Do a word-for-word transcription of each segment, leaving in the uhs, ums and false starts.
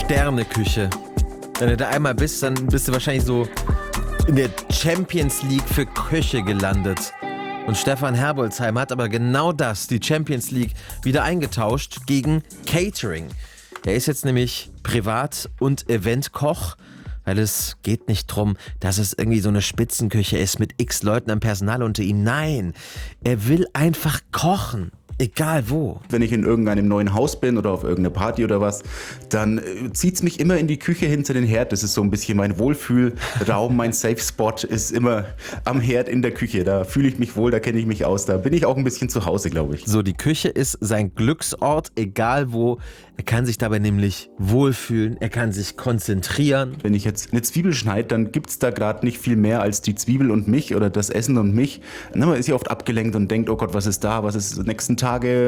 Sterneküche. Wenn du da einmal bist, dann bist du wahrscheinlich so in der Champions League für Köche gelandet. Und Stefan Herbolzheim hat aber genau das, die Champions League, wieder eingetauscht gegen Catering. Er ist jetzt nämlich Privat- und Eventkoch, weil es geht nicht drum, dass es irgendwie so eine Spitzenküche ist mit x Leuten am Personal unter ihm. Nein, er will einfach kochen. Egal wo. Wenn ich in irgendeinem neuen Haus bin oder auf irgendeiner Party oder was, dann zieht es mich immer in die Küche hinter den Herd. Das ist so ein bisschen mein Wohlfühlraum, mein Safe Spot ist immer am Herd in der Küche. Da fühle ich mich wohl, da kenne ich mich aus. Da bin ich auch ein bisschen zu Hause, glaube ich. So, die Küche ist sein Glücksort, egal wo. Er kann sich dabei nämlich wohlfühlen, er kann sich konzentrieren. Wenn ich jetzt eine Zwiebel schneide, dann gibt es da gerade nicht viel mehr als die Zwiebel und mich oder das Essen und mich. Na, man ist ja oft abgelenkt und denkt, oh Gott, was ist da, was ist die nächsten Tage.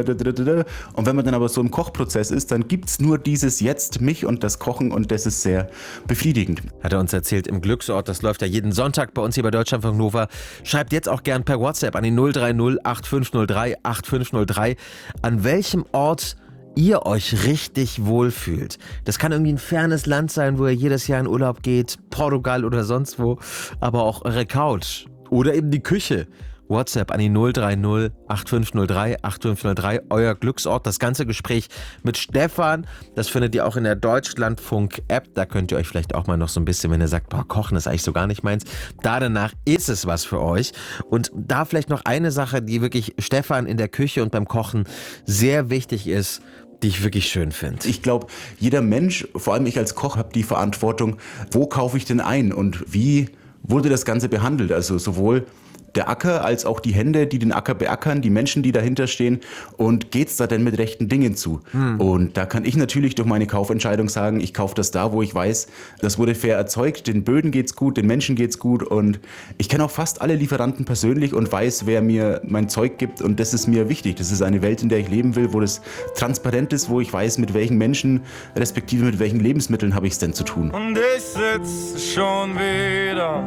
Und wenn man dann aber so im Kochprozess ist, dann gibt es nur dieses Jetzt, mich und das Kochen und das ist sehr befriedigend. Hat er uns erzählt im Glücksort, das läuft ja jeden Sonntag bei uns hier bei Deutschlandfunk Nova. Schreibt jetzt auch gern per WhatsApp an die null drei null acht fünf null drei acht fünf null drei, an welchem Ort ihr euch richtig wohlfühlt. Das kann irgendwie ein fernes Land sein, wo ihr jedes Jahr in Urlaub geht, Portugal oder sonst wo, aber auch eure Couch oder eben die Küche. WhatsApp an die null drei null acht fünf null drei acht fünf null drei, euer Glücksort. Das ganze Gespräch mit Stefan, das findet ihr auch in der Deutschlandfunk-App. Da könnt ihr euch vielleicht auch mal noch so ein bisschen, wenn ihr sagt, boah, Kochen ist eigentlich so gar nicht meins, da danach ist es was für euch. Und da vielleicht noch eine Sache, die wirklich Stefan in der Küche und beim Kochen sehr wichtig ist, die ich wirklich schön finde. Ich glaube, jeder Mensch, vor allem ich als Koch, habe die Verantwortung, wo kaufe ich denn ein und wie wurde das Ganze behandelt? Also sowohl der Acker als auch die Hände, die den Acker beackern, die Menschen, die dahinter stehen. Und geht's da denn mit rechten Dingen zu? Hm. Und da kann ich natürlich durch meine Kaufentscheidung sagen, ich kaufe das da, wo ich weiß, das wurde fair erzeugt, den Böden geht's gut, den Menschen geht's gut. Und ich kenne auch fast alle Lieferanten persönlich und weiß, wer mir mein Zeug gibt. Und das ist mir wichtig. Das ist eine Welt, in der ich leben will, wo das transparent ist, wo ich weiß, mit welchen Menschen, respektive mit welchen Lebensmitteln habe ich es denn zu tun. Und ich sitze schon wieder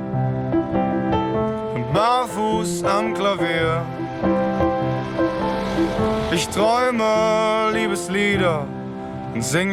barfuß am Klavier. Ich träume Liebeslieder und sing